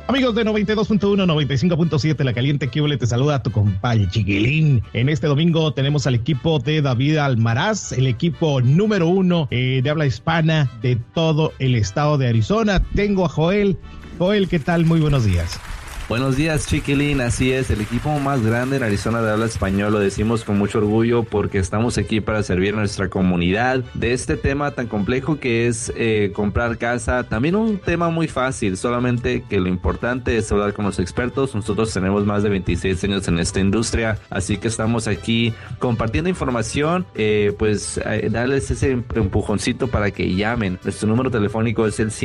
Amigos de 92.1, 95.7, La Caliente, ¿qué huele? Te saluda a tu compadre Chiquilín. En este domingo tenemos al equipo de David Almaraz, el equipo número 1 de habla hispana de todo el estado de Arizona. Tengo a Joel. Joel, ¿qué tal? Muy buenos días. Buenos días, Chiquilín. Así es, el equipo más grande en Arizona de habla español, lo decimos con mucho orgullo porque estamos aquí para servir a nuestra comunidad de este tema tan complejo que es comprar casa. También un tema muy fácil, solamente que lo importante es hablar con los expertos. Nosotros tenemos más de 26 años en esta industria, así que estamos aquí compartiendo información, darles ese empujoncito para que llamen. Nuestro número telefónico es el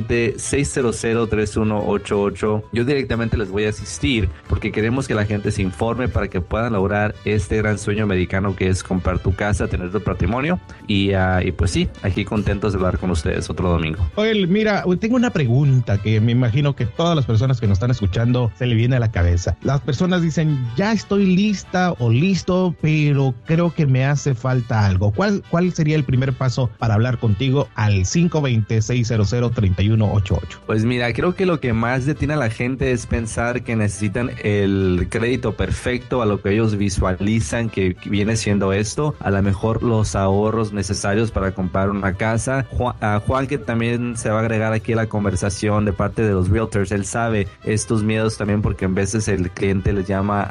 520-600-3188. Yo directamente les voy a asistir porque queremos que la gente se informe para que puedan lograr este gran sueño americano que es comprar tu casa, tener tu patrimonio y pues sí, aquí contentos de hablar con ustedes otro domingo. Joel, mira, tengo una pregunta que me imagino que todas las personas que nos están escuchando se le viene a la cabeza. Las personas dicen, ya estoy lista o listo, pero creo que me hace falta algo. ¿Cuál sería el primer paso para hablar contigo al 520-600-3188? Pues mira, creo que lo que más detiene a la gente es pensar que necesitan el crédito perfecto, a lo que ellos visualizan que viene siendo esto, a lo mejor los ahorros necesarios para comprar una casa. Juan, que también se va a agregar aquí a la conversación de parte de los realtors, él sabe estos miedos también porque en veces el cliente les llama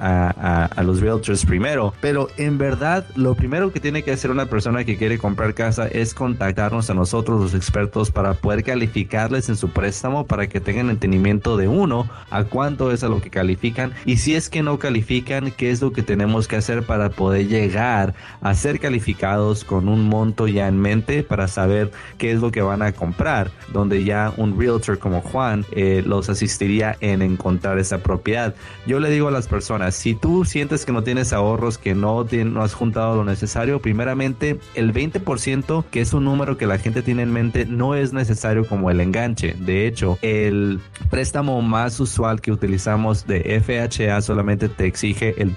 a los realtors primero, pero en verdad lo primero que tiene que hacer una persona que quiere comprar casa es contactarnos a nosotros los expertos para poder calificarles en su préstamo, para que tengan entendimiento de a cuánto es a lo que califican, y si es que no califican, qué es lo que tenemos que hacer para poder llegar a ser calificados con un monto ya en mente para saber qué es lo que van a comprar, donde ya un realtor como Juan los asistiría en encontrar esa propiedad. Yo le digo a las personas, si tú sientes que no tienes ahorros, que no has juntado lo necesario, primeramente el 20%, que es un número que la gente tiene en mente, no es necesario como el enganche. De hecho, el préstamo más usual que utilizamos de FHA solamente te exige el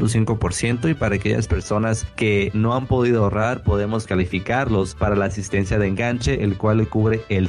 3.5%, y para aquellas personas que no han podido ahorrar podemos calificarlos para la asistencia de enganche, el cual le cubre el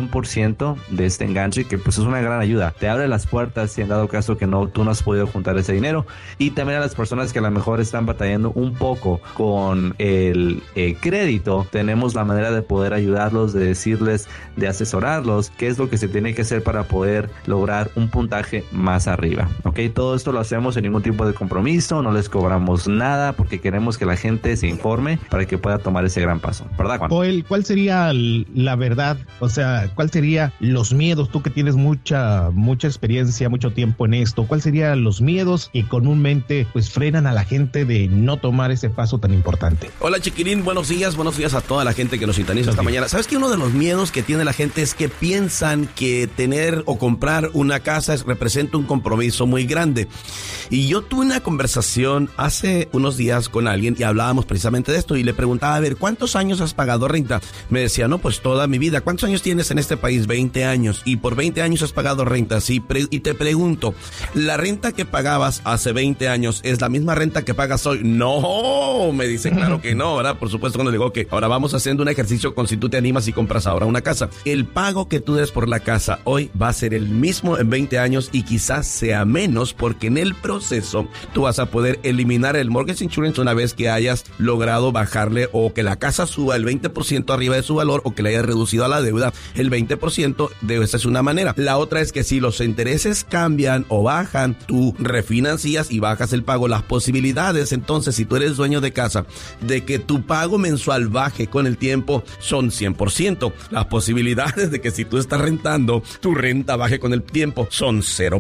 100% de este enganche, que pues es una gran ayuda. Te abre las puertas si en dado caso que tú no has podido juntar ese dinero. Y también a las personas que a lo mejor están batallando un poco con el crédito, tenemos la manera de poder ayudarlos, de decirles, de asesorarlos qué es lo que se tiene que hacer para poder lograr un puntaje más arriba, ¿ok? Todo esto lo hacemos sin ningún tipo de compromiso, no les cobramos nada porque queremos que la gente se informe para que pueda tomar ese gran paso, ¿verdad, Juan? Joel, ¿cuál sería la verdad? O sea, ¿cuál sería los miedos? Tú que tienes mucha experiencia, mucho tiempo en esto, ¿cuál serían los miedos que comúnmente pues frenan a la gente de no tomar ese paso tan importante? Hola, Chiquilín, buenos días a toda la gente que nos sintoniza esta mañana. ¿Sabes que uno de los miedos que tiene la gente es que piensan que tener o comprar una casa representa un compromiso muy grande? Y yo tuve una conversación hace unos días con alguien y hablábamos precisamente de esto, y le preguntaba, a ver, ¿cuántos años has pagado renta? Me decía, no, pues toda mi vida. ¿Cuántos años tienes en este país? 20 años. Y por 20 años has pagado renta. Sí, y te pregunto, ¿la renta que pagabas hace 20 años es la misma renta que pagas hoy? No, me dice, claro que no, ¿verdad? Por supuesto, cuando le digo que ahora vamos haciendo un ejercicio con si tú te animas y compras ahora una casa. El pago que tú des por la casa hoy va a ser el mismo en 20 años y quizás sea menos, porque en el proceso tú vas a poder eliminar el mortgage insurance una vez que hayas logrado bajarle o que la casa suba el 20% arriba de su valor, o que le hayas reducido a la deuda el 20%. Esa es una manera. La otra es que si los intereses cambian o bajan, tú refinancias y bajas el pago. Las posibilidades, entonces, si tú eres dueño de casa, de que tu pago mensual baje con el tiempo son 100%. Las posibilidades de que si tú estás rentando, tu renta baje con el tiempo son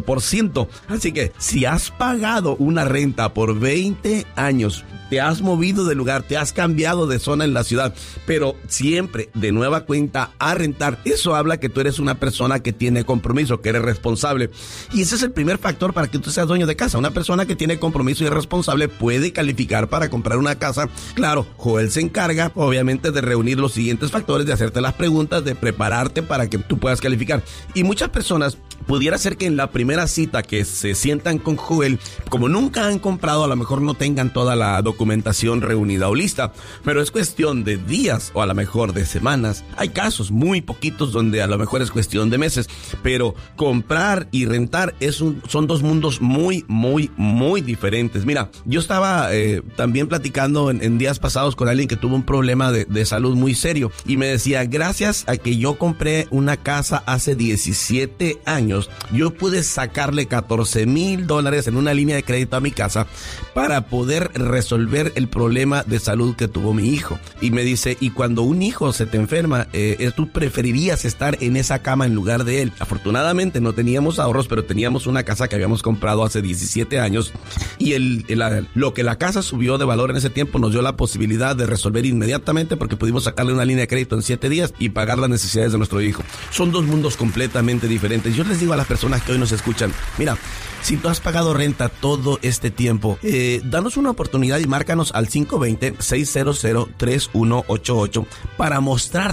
0%. Así que si has pagado una renta por 20 años, te has movido de lugar, te has cambiado de zona en la ciudad, pero siempre de nueva cuenta a rentar, eso habla que tú eres una persona que tiene compromiso, que eres responsable. Y ese es el primer factor para que tú seas dueño de casa. Una persona que tiene compromiso y es responsable puede calificar para comprar una casa. Claro, Joel se encarga, obviamente, de reunir los siguientes factores, de hacerte las preguntas, de prepararte para que tú puedas calificar. Y muchas personas pudiera ser que en la primera cita que se sientan con Joel, como nunca han comprado, a lo mejor no tengan toda la documentación reunida o lista, pero es cuestión de días o a lo mejor de semanas. Hay casos muy poquitos donde a lo mejor es cuestión de meses, pero comprar y rentar son dos mundos muy, muy, muy diferentes. Mira, yo estaba también platicando en días pasados con alguien que tuvo un problema de salud muy serio y me decía, gracias a que yo compré una casa hace 17 años, yo pude sacarle $14,000 en una línea de crédito a mi casa para poder resolver el problema de salud que tuvo mi hijo. Y me dice, y cuando un hijo se te enferma, tú preferirías estar en esa cama en lugar de él. Afortunadamente no teníamos ahorros, pero teníamos una casa que habíamos comprado hace 17 años y lo que la casa subió de valor en ese tiempo nos dio la posibilidad de resolver inmediatamente porque pudimos sacarle una línea de crédito en 7 días y pagar las necesidades de nuestro hijo. Son dos mundos completamente diferentes. Yo les digo a las personas que hoy nos escuchan, mira, si tú has pagado renta todo este tiempo, danos una oportunidad y márcanos al 520-600-3188 para mostrar